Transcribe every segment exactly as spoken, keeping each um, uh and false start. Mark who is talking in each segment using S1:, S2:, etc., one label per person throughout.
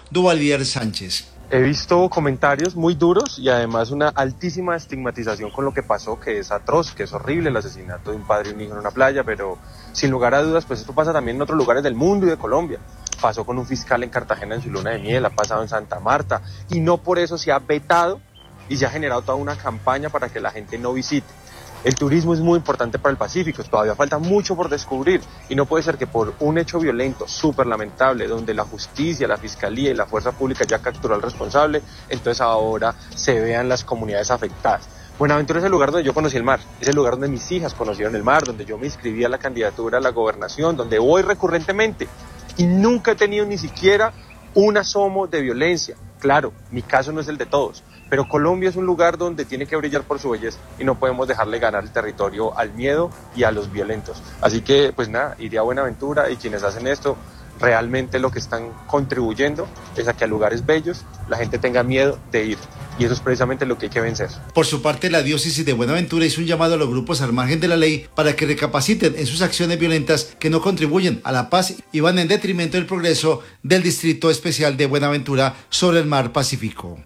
S1: Duvalier Sánchez.
S2: He visto comentarios muy duros y además una altísima estigmatización con lo que pasó, que es atroz, que es horrible el asesinato de un padre y un hijo en una playa, pero sin lugar a dudas, pues esto pasa también en otros lugares del mundo y de Colombia. Pasó con un fiscal en Cartagena en su luna de miel, ha pasado en Santa Marta, y no por eso se ha vetado y se ha generado toda una campaña para que la gente no visite. El turismo es muy importante para el Pacífico, todavía falta mucho por descubrir y no puede ser que por un hecho violento súper lamentable donde la justicia, la fiscalía y la fuerza pública ya capturó al responsable, entonces ahora se vean las comunidades afectadas. Buenaventura es el lugar donde yo conocí el mar, es el lugar donde mis hijas conocieron el mar, donde yo me inscribí a la candidatura a la gobernación, donde voy recurrentemente y nunca he tenido ni siquiera un asomo de violencia. Claro, mi caso no es el de todos, pero Colombia es un lugar donde tiene que brillar por su belleza y no podemos dejarle ganar el territorio al miedo y a los violentos. Así que, pues nada, iría a Buenaventura y quienes hacen esto, realmente lo que están contribuyendo es a que a lugares bellos la gente tenga miedo de ir. Y eso es precisamente lo que hay que vencer.
S1: Por su parte, la diócesis de Buenaventura hizo un llamado a los grupos al margen de la ley para que recapaciten en sus acciones violentas que no contribuyen a la paz y van en detrimento del progreso del Distrito Especial de Buenaventura sobre el Mar Pacífico.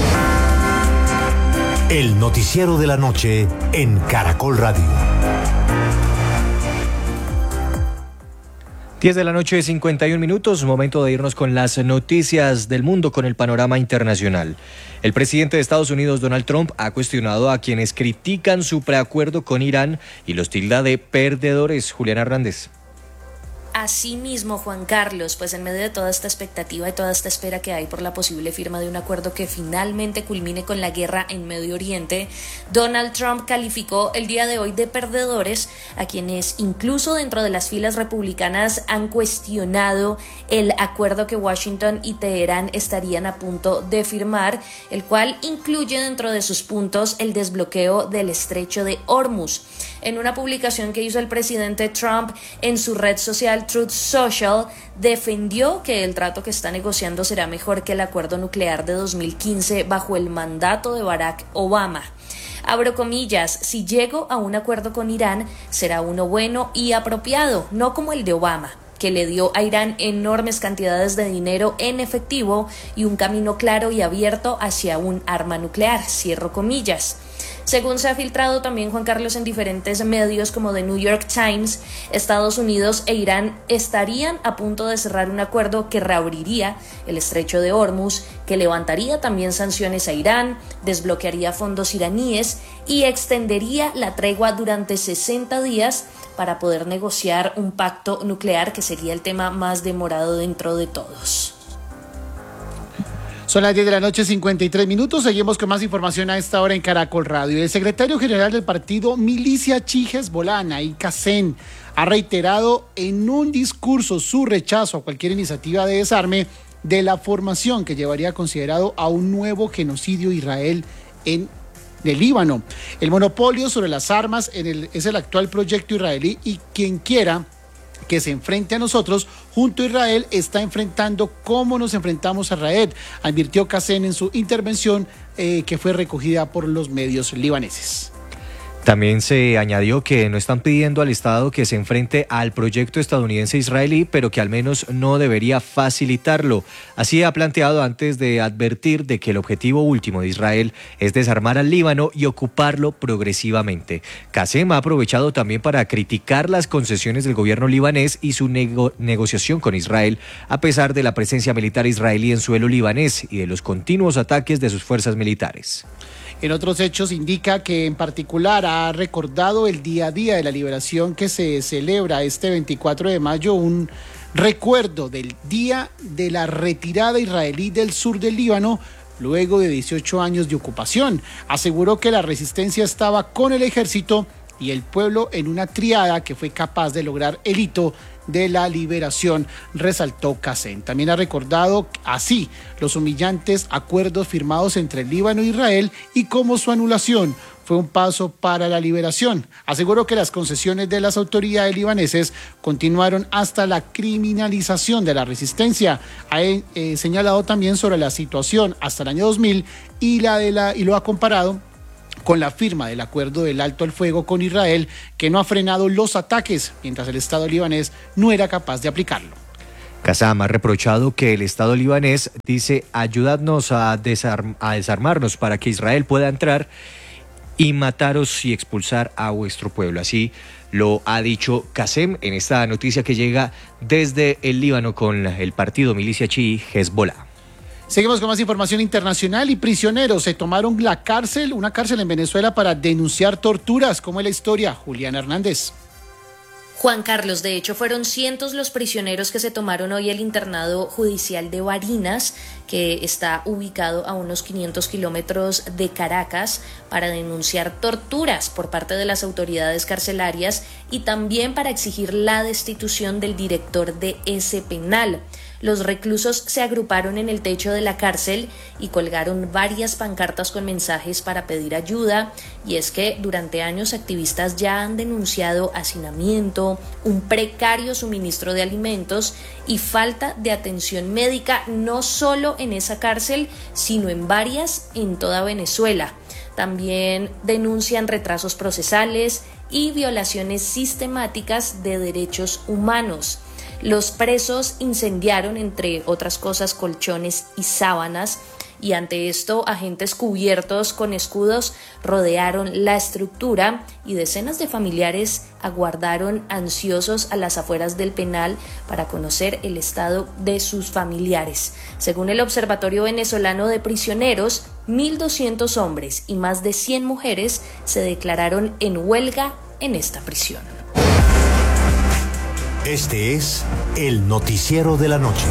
S3: El noticiero de la noche en Caracol Radio.
S4: diez de la noche, cincuenta y un minutos, momento de irnos con las noticias del mundo, con el panorama internacional. El presidente de Estados Unidos, Donald Trump, ha cuestionado a quienes critican su preacuerdo con Irán y los tilda de perdedores. Juliana Hernández.
S5: Asimismo, Juan Carlos, pues en medio de toda esta expectativa y toda esta espera que hay por la posible firma de un acuerdo que finalmente culmine con la guerra en Medio Oriente, Donald Trump calificó el día de hoy de perdedores a quienes incluso dentro de las filas republicanas han cuestionado el acuerdo que Washington y Teherán estarían a punto de firmar, el cual incluye dentro de sus puntos el desbloqueo del estrecho de Hormuz. En una publicación que hizo el presidente Trump en su red social Truth Social, defendió que el trato que está negociando será mejor que el acuerdo nuclear de dos mil quince bajo el mandato de Barack Obama. Abro comillas, si llego a un acuerdo con Irán, será uno bueno y apropiado, no como el de Obama, que le dio a Irán enormes cantidades de dinero en efectivo y un camino claro y abierto hacia un arma nuclear, cierro comillas. Según se ha filtrado también, Juan Carlos, en diferentes medios como The New York Times, Estados Unidos e Irán estarían a punto de cerrar un acuerdo que reabriría el estrecho de Hormuz, que levantaría también sanciones a Irán, desbloquearía fondos iraníes y extendería la tregua durante sesenta días para poder negociar un pacto nuclear, que sería el tema más demorado dentro de todos.
S6: Son las diez de la noche, cincuenta y tres minutos. Seguimos con más información a esta hora en Caracol Radio. El secretario general del partido Milicia Hezbollah, Naim Qassem, ha reiterado en un discurso su rechazo a cualquier iniciativa de desarme de la formación que llevaría considerado a un nuevo genocidio de Israel en el Líbano. El monopolio sobre las armas en el, es el actual proyecto israelí y quien quiera que se enfrente a nosotros, junto a Israel, está enfrentando cómo nos enfrentamos a Israel, advirtió Qassem en su intervención eh, que fue recogida por los medios libaneses.
S4: También se añadió que no están pidiendo al Estado que se enfrente al proyecto estadounidense-israelí, pero que al menos no debería facilitarlo. Así ha planteado antes de advertir de que el objetivo último de Israel es desarmar al Líbano y ocuparlo progresivamente. Qassem ha aprovechado también para criticar las concesiones del gobierno libanés y su nego- negociación con Israel, a pesar de la presencia militar israelí en suelo libanés y de los continuos ataques de sus fuerzas militares.
S6: En otros hechos indica que en particular ha recordado el día a día de la liberación que se celebra este veinticuatro de mayo, un recuerdo del día de la retirada israelí del sur del Líbano luego de dieciocho años de ocupación. Aseguró que la resistencia estaba con el ejército y el pueblo en una triada que fue capaz de lograr el hito de la liberación, resaltó Qassem. También ha recordado así los humillantes acuerdos firmados entre el Líbano e Israel y cómo su anulación fue un paso para la liberación. Aseguró que las concesiones de las autoridades libaneses continuaron hasta la criminalización de la resistencia. Ha eh, señalado también sobre la situación hasta el año dos mil y, la de la, y lo ha comparado con la firma del acuerdo del alto al fuego con Israel, que no ha frenado los ataques, mientras el Estado libanés no era capaz de aplicarlo.
S4: Qassam ha reprochado que el Estado libanés dice ayudadnos a, desarm- a desarmarnos para que Israel pueda entrar y mataros y expulsar a vuestro pueblo. Así lo ha dicho Qassem en esta noticia que llega desde el Líbano con el partido milicia chií Hezbollah.
S6: Seguimos con más información internacional y prisioneros se tomaron la cárcel, una cárcel en Venezuela para denunciar torturas. ¿Cómo es la historia? Juliana Hernández.
S5: Juan Carlos, de hecho, fueron cientos los prisioneros que se tomaron hoy el internado judicial de Barinas, que está ubicado a unos quinientos kilómetros de Caracas, para denunciar torturas por parte de las autoridades carcelarias y también para exigir la destitución del director de ese penal. Los reclusos se agruparon en el techo de la cárcel y colgaron varias pancartas con mensajes para pedir ayuda, y es que durante años activistas ya han denunciado hacinamiento, un precario suministro de alimentos y falta de atención médica, no solo en esa cárcel, sino en varias en toda Venezuela. También denuncian retrasos procesales y violaciones sistemáticas de derechos humanos. Los presos incendiaron, entre otras cosas, colchones y sábanas, y ante esto agentes cubiertos con escudos rodearon la estructura y decenas de familiares aguardaron ansiosos a las afueras del penal para conocer el estado de sus familiares. Según el Observatorio Venezolano de Prisioneros, mil doscientos hombres y más de cien mujeres se declararon en huelga en esta prisión.
S3: Este es el noticiero de la noche.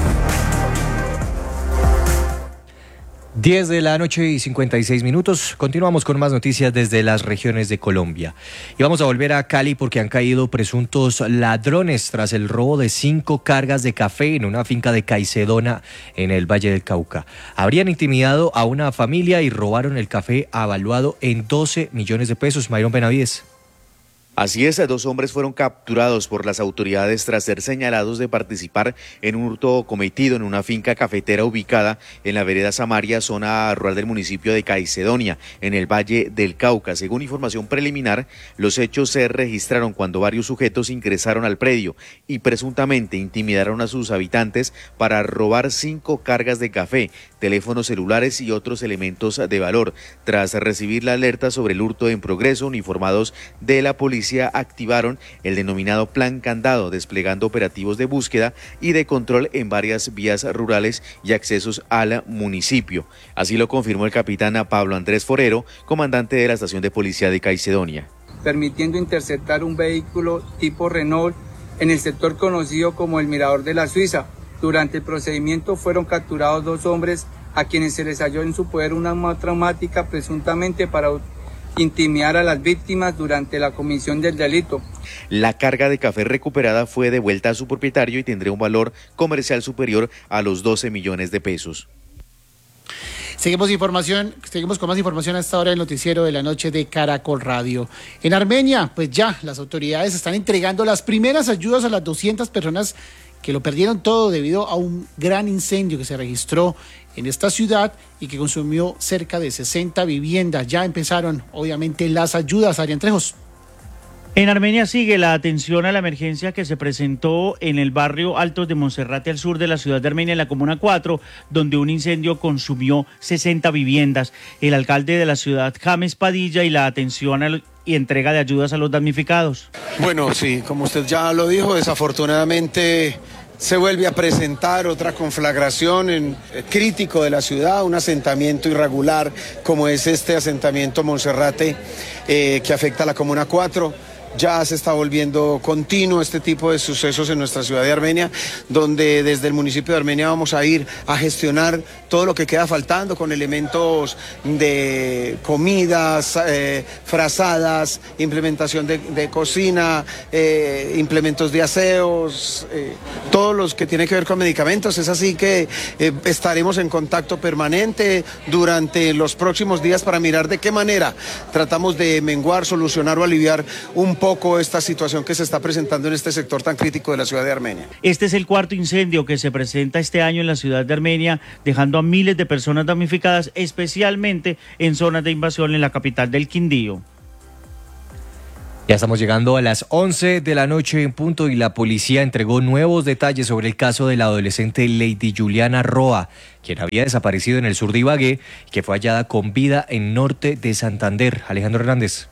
S4: diez de la noche y cincuenta y seis minutos. Continuamos con más noticias desde las regiones de Colombia. Y vamos a volver a Cali porque han caído presuntos ladrones tras el robo de cinco cargas de café en una finca de Caicedonia en el Valle del Cauca. Habrían intimidado a una familia y robaron el café avaluado en doce millones de pesos. Mayron Benavides.
S7: Así es, dos hombres fueron capturados por las autoridades tras ser señalados de participar en un hurto cometido en una finca cafetera ubicada en la vereda Samaria, zona rural del municipio de Caicedonia, en el Valle del Cauca. Según información preliminar, los hechos se registraron cuando varios sujetos ingresaron al predio y presuntamente intimidaron a sus habitantes para robar cinco cargas de café, teléfonos celulares y otros elementos de valor. Tras recibir la alerta sobre el hurto en progreso, uniformados de la policía activaron el denominado Plan Candado, desplegando operativos de búsqueda y de control en varias vías rurales y accesos al municipio. Así lo confirmó el capitán Pablo Andrés Forero, comandante de la estación de policía de Caicedonia.
S8: Permitiendo interceptar un vehículo tipo Renault en el sector conocido como el Mirador de la Suiza. Durante el procedimiento fueron capturados dos hombres a quienes se les halló en su poder una arma traumática presuntamente para intimidar a las víctimas durante la comisión del delito.
S7: La carga de café recuperada fue devuelta a su propietario y tendría un valor comercial superior a los doce millones de pesos.
S6: Seguimos información, seguimos con más información a esta hora del noticiero de la noche de Caracol Radio. En Armenia, pues ya las autoridades están entregando las primeras ayudas a las doscientas personas que lo perdieron todo debido a un gran incendio que se registró en esta ciudad y que consumió cerca de sesenta viviendas. Ya empezaron, obviamente, las ayudas. Adrián Trejos.
S9: En Armenia sigue la atención a la emergencia que se presentó en el barrio Altos de Monserrate, al sur de la ciudad de Armenia, en la Comuna cuatro, donde un incendio consumió sesenta viviendas. El alcalde de la ciudad, James Padilla, y la atención al y entrega de ayudas a los damnificados.
S10: Bueno, sí, como usted ya lo dijo, desafortunadamente se vuelve a presentar otra conflagración en, eh, crítico de la ciudad, un asentamiento irregular como es este asentamiento Monserrate, eh, que afecta a la Comuna cuatro. Ya se está volviendo continuo este tipo de sucesos en nuestra ciudad de Armenia, donde desde el municipio de Armenia vamos a ir a gestionar todo lo que queda faltando con elementos de comidas, eh, frazadas, implementación de, de cocina, eh, implementos de aseos, eh, todos los que tienen que ver con medicamentos. Es así que eh, estaremos en contacto permanente durante los próximos días para mirar de qué manera tratamos de menguar, solucionar o aliviar un poco esta situación que se está presentando en este sector tan crítico de la ciudad de Armenia.
S9: Este es el cuarto incendio que se presenta este año en la ciudad de Armenia, dejando a miles de personas damnificadas, especialmente en zonas de invasión en la capital del Quindío.
S4: Ya estamos llegando a las once de la noche en punto y la policía entregó nuevos detalles sobre el caso de la adolescente Lady Juliana Roa, quien había desaparecido en el sur de Ibagué y que fue hallada con vida en norte de Santander. Alejandro Hernández.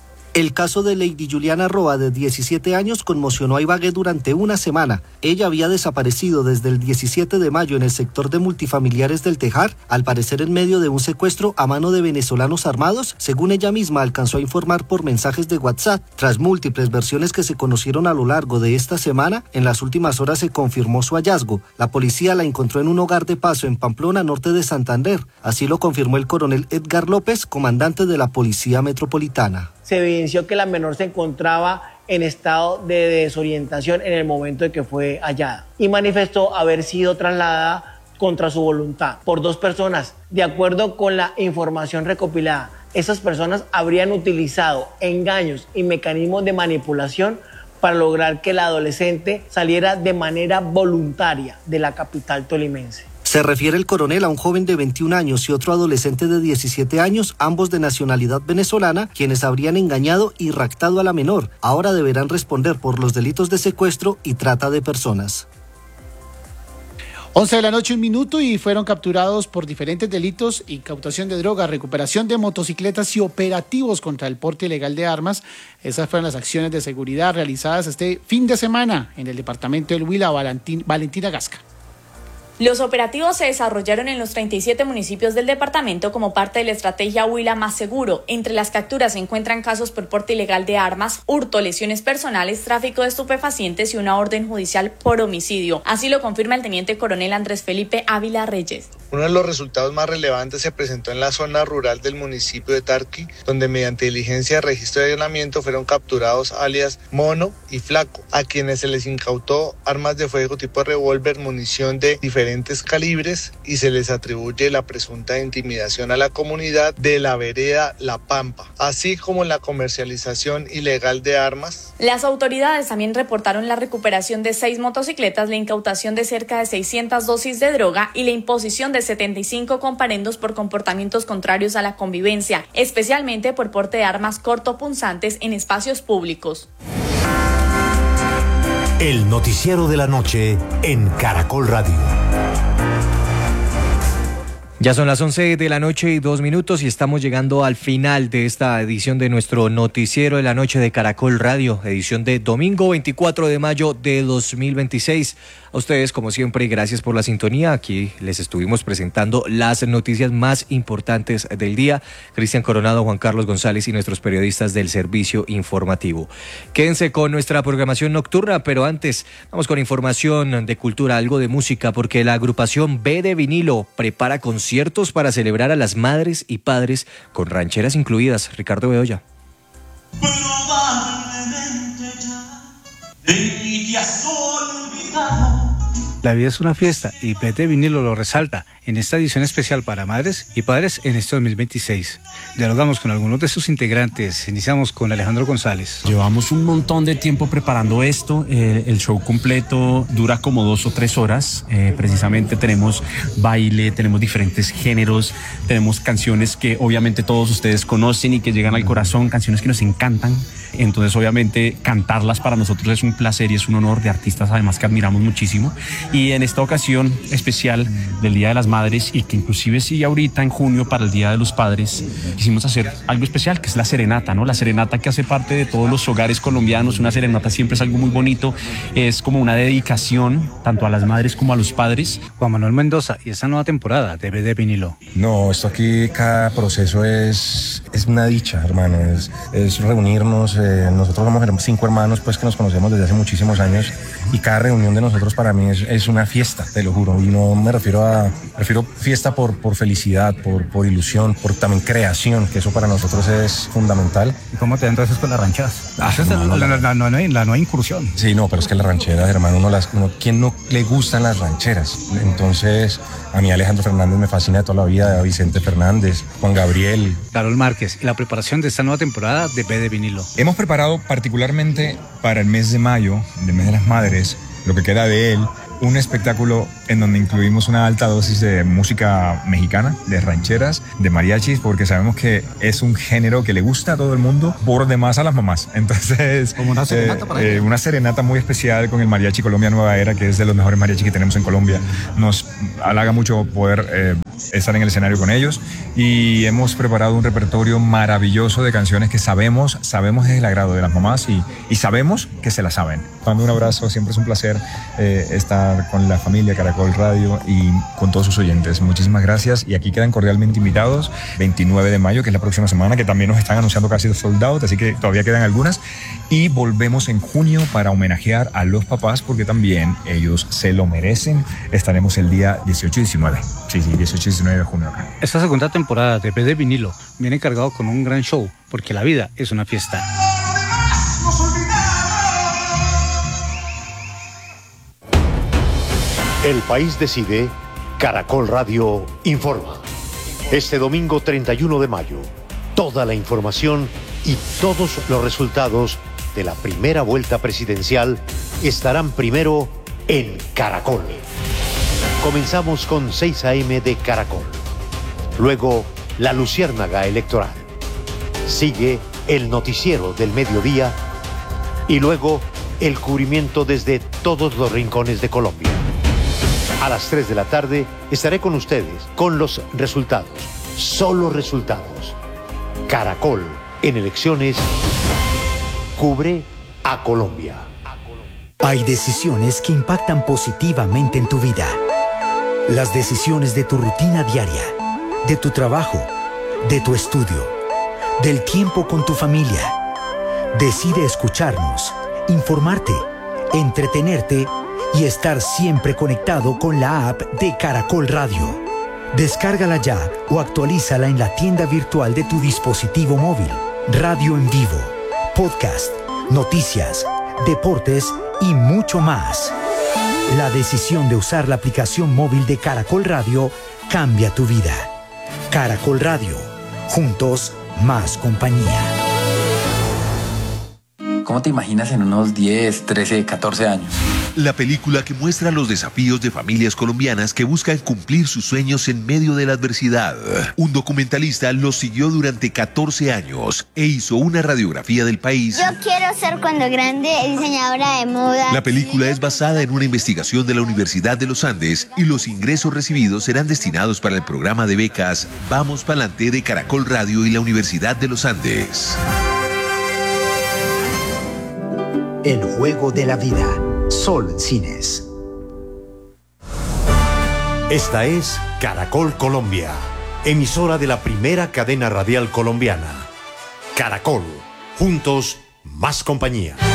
S11: El caso de Lady Juliana Roa, de diecisiete años, conmocionó a Ibagué durante una semana. Ella había desaparecido desde el diecisiete de mayo en el sector de multifamiliares del Tejar, al parecer en medio de un secuestro a mano de venezolanos armados, según ella misma alcanzó a informar por mensajes de WhatsApp. Tras múltiples versiones que se conocieron a lo largo de esta semana, en las últimas horas se confirmó su hallazgo. La policía la encontró en un hogar de paso en Pamplona, norte de Santander. Así lo confirmó el coronel Edgar López, comandante de la Policía Metropolitana.
S12: Se evidenció que la menor se encontraba en estado de desorientación en el momento de que fue hallada y manifestó haber sido trasladada contra su voluntad por dos personas. De acuerdo con la información recopilada, esas personas habrían utilizado engaños y mecanismos de manipulación para lograr que la adolescente saliera de manera voluntaria de la capital tolimense.
S11: Se refiere el coronel a un joven de veintiún años y otro adolescente de diecisiete años, ambos de nacionalidad venezolana, quienes habrían engañado y raptado a la menor. Ahora deberán responder por los delitos de secuestro y trata de personas.
S6: once de la noche, un minuto, y fueron capturados por diferentes delitos: incautación de drogas, recuperación de motocicletas y operativos contra el porte ilegal de armas. Esas fueron las acciones de seguridad realizadas este fin de semana en el departamento del Huila. Valentín, Valentina Gasca.
S13: Los operativos se desarrollaron en los treinta y siete municipios del departamento como parte de la estrategia Huila Más Seguro. Entre las capturas se encuentran casos por porte ilegal de armas, hurto, lesiones personales, tráfico de estupefacientes y una orden judicial por homicidio. Así lo confirma el teniente coronel Andrés Felipe Ávila Reyes.
S14: Uno de los resultados más relevantes se presentó en la zona rural del municipio de Tarqui, donde mediante diligencia de registro de allanamiento fueron capturados alias Mono y Flaco, a quienes se les incautó armas de fuego tipo revólver, munición de diferentes calibres, y se les atribuye la presunta intimidación a la comunidad de la vereda La Pampa, así como la comercialización ilegal de armas.
S13: Las autoridades también reportaron la recuperación de seis motocicletas, la incautación de cerca de seiscientas dosis de droga y la imposición de setenta y cinco comparendos por comportamientos contrarios a la convivencia, especialmente por porte de armas cortopunzantes en espacios públicos.
S3: El noticiero de la noche en Caracol Radio.
S4: Ya son las once de la noche y dos minutos y estamos llegando al final de esta edición de nuestro noticiero de la noche de Caracol Radio, edición de domingo veinticuatro de mayo de dos mil veintiséis. A ustedes, como siempre, gracias por la sintonía. Aquí les estuvimos presentando las noticias más importantes del día. Cristian Coronado, Juan Carlos González y nuestros periodistas del servicio informativo. Quédense con nuestra programación nocturna, pero antes vamos con información de cultura, algo de música, porque la agrupación B de Vinilo prepara conciertos para celebrar a las madres y padres con rancheras incluidas. Ricardo Bedoya.
S15: Probablemente ya de mí te has olvidado.
S16: La vida es una fiesta y B de Vinilo lo resalta en esta edición especial para madres y padres en este dos mil veintiséis. Dialogamos con algunos de sus integrantes. Iniciamos con Alejandro González.
S17: Llevamos un montón de tiempo preparando esto. Eh, el show completo dura como dos o tres horas. Eh, precisamente tenemos baile, tenemos diferentes géneros, tenemos canciones que obviamente todos ustedes conocen y que llegan al corazón, canciones que nos encantan. Entonces obviamente cantarlas para nosotros es un placer y es un honor, de artistas además que admiramos muchísimo. Y en esta ocasión especial del Día de las Madres, y que inclusive sigue ahorita en junio para el Día de los Padres, quisimos hacer algo especial, que es la serenata, ¿no? La serenata que hace parte de todos los hogares colombianos. Una serenata siempre es algo muy bonito, es como una dedicación tanto a las madres como a los padres.
S16: Juan Manuel Mendoza y esta nueva temporada de B de Vinilo.
S18: No, esto aquí, cada proceso es, es una dicha, hermano, es, es reunirnos. Eh, nosotros somos cinco hermanos pues que nos conocemos desde hace muchísimos años, y cada reunión de nosotros para mí es, es una fiesta, te lo juro, y no me refiero a refiero fiesta por, por felicidad, por, por ilusión, por también creación, que eso para nosotros es fundamental.
S16: ¿Y cómo te entonces con las rancheras?
S18: Ah,
S16: Esa es
S18: no,
S16: la,
S18: la,
S16: la, la, la, la, la nueva incursión.
S18: Sí, no, pero es que las rancheras, hermano, uno las, uno, ¿quién no le gustan las rancheras? Entonces, a mí Alejandro Fernández me fascina de toda la vida, Vicente Fernández, Juan Gabriel.
S16: Carol Márquez, y la preparación de esta nueva temporada de B de Vinilo.
S19: Hemos preparado particularmente para el mes de mayo, el mes de las madres, lo que queda de él, un espectáculo en donde incluimos una alta dosis de música mexicana, de rancheras, de mariachis, porque sabemos que es un género que le gusta a todo el mundo, por demás a las mamás. Entonces,
S6: como una serenata
S19: eh,
S6: para
S19: eh, una serenata muy especial con el Mariachi Colombia Nueva Era, que es de los mejores mariachis que tenemos en Colombia. Nos halaga mucho poder eh, estar en el escenario con ellos, y hemos preparado un repertorio maravilloso de canciones que sabemos, sabemos es el agrado de las mamás, y, y sabemos que se la saben. Mando un abrazo, siempre es un placer eh, estar con la familia Caracol Radio y con todos sus oyentes. Muchísimas gracias, y aquí quedan cordialmente invitados veintinueve de mayo, que es la próxima semana, que también nos están anunciando casi dos soldados, así que todavía quedan algunas, y volvemos en junio para homenajear a los papás, porque también ellos se lo merecen. Estaremos el día dieciocho y diecinueve, sí, sí, dieciocho y diecinueve de junio acá.
S16: Esta segunda temporada de P de Vinilo viene cargado con un gran show, porque la vida es una fiesta.
S3: El país decide, Caracol Radio informa. Este domingo treinta y uno de mayo, toda la información y todos los resultados de la primera vuelta presidencial estarán primero en Caracol. Comenzamos con seis a eme de Caracol. Luego, la luciérnaga electoral. Sigue el noticiero del mediodía y luego el cubrimiento desde todos los rincones de Colombia. A las tres de la tarde estaré con ustedes con los resultados, solo resultados. Caracol en elecciones cubre a Colombia.
S20: Hay decisiones que impactan positivamente en tu vida. Las decisiones de tu rutina diaria, de tu trabajo, de tu estudio, del tiempo con tu familia. Decide escucharnos, informarte, entretenerte y estar siempre conectado con la app de Caracol Radio. Descárgala ya o actualízala en la tienda virtual de tu dispositivo móvil. Radio en vivo, podcast, noticias, deportes y mucho más. La decisión de usar la aplicación móvil de Caracol Radio cambia tu vida. Caracol Radio, juntos más compañía.
S21: ¿Cómo te imaginas en unos diez, trece, catorce años?
S22: La película que muestra los desafíos de familias colombianas que buscan cumplir sus sueños en medio de la adversidad. Un documentalista los siguió durante catorce años e hizo una radiografía del país.
S23: Yo quiero ser cuando grande diseñadora de moda.
S22: La película es basada en una investigación de la Universidad de los Andes y los ingresos recibidos serán destinados para el programa de becas Vamos Pa'lante de Caracol Radio y la Universidad de los Andes.
S20: El juego de la vida. Sol Cines.
S3: Esta es Caracol Colombia, emisora de la primera cadena radial colombiana. Caracol, juntos más compañía.